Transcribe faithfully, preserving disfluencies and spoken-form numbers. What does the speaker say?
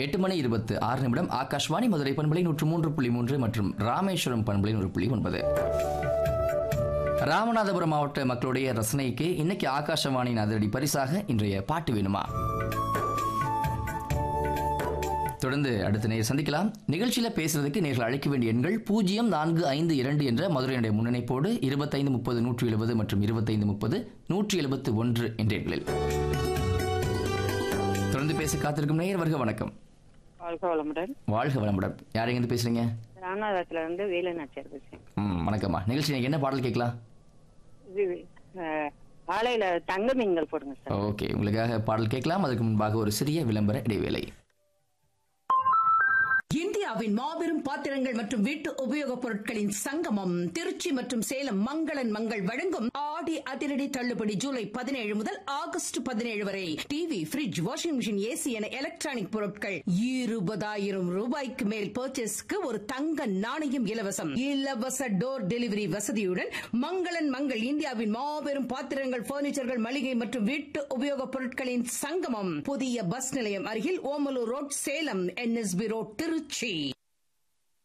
எட்டு மணி இருபத்தி ஆறு நிமிடம். ஆகாஷ்வாணி மதுரை பண்பலை நூற்று மூன்று புள்ளி மூன்று மற்றும் ராமேஸ்வரம் பண்பலை நூறு புள்ளி ஒன்பது. ராமநாதபுரம் மாவட்ட மக்களுடைய ரசனைக்கு இன்னைக்கு ஆகாஷவாணியின் அதிரடி பரிசாக இன்றைய பாட்டு வேணுமா. தொடர்ந்து அடுத்த நேரம் சந்திக்கலாம். நிகழ்ச்சியில பேசுறதுக்கு நேர்கள் அழைக்க வேண்டிய எண்கள் பூஜ்ஜியம் நான்கு ஐந்து இரண்டு என்ற மதுரையுடைய முன்னணிப்போடு இருபத்தைந்து முப்பது நூற்றி எழுபது மற்றும் இருபத்தைந்து முப்பது நூற்றி எழுபத்தி ஒன்று என்ற எண்களில் தொடர்ந்து பேச காத்திருக்கும் நேயர் வருக. வணக்கம். வாழ்க வளமுடன். வாழ்க வளமுடன். யார் எங்க இருந்து பேசுறீங்க? ராமநாதத்துல இருந்து வேலுநாச்சியார் பேசுறேன். ம் வணக்கம்மா. நிகழ்ச்சி என்ன பாடல் கேட்கலாம்? இது காலையில தங்க மீன்கள் போடுங்க சார். ஓகே, உங்களுக்காக பாடல் கேட்கலாம். அதுக்கு முன்பாக ஒரு சிறிய விளம்பர இடைவேளை. இந்தியாவின் மாபெரும் பாத்திரங்கள் மற்றும் வீட்டு உபயோகப் பொருட்களின் சங்கமம் திருச்சி மற்றும் சேலம் மங்களன் மங்கள் வழங்கும் ஆடி அதிரடி தள்ளுபடி ஜூலை பதினேழு முதல் ஆகஸ்ட் பதினேழு வரை. TV, bridge, washing machine, AC என எலக்ட்ரானிக் பொருட்கள் இருபதாயிரம் ரூபாய்க்கு மேல் பர்ச்சேஸ்க்கு ஒரு தங்க நாணயம் இலவசம். இலவச டோர் டெலிவரி வசதியுடன் மங்களன் மங்கள் இந்தியாவின் மாபெரும் பாத்திரங்கள், பர்னிச்சர்கள், மளிகை மற்றும் வீட்டு உபயோகப் பொருட்களின் சங்கமம் புதிய பஸ் நிலையம் அருகில் Omalur road, Salem. NSP road, Trichy.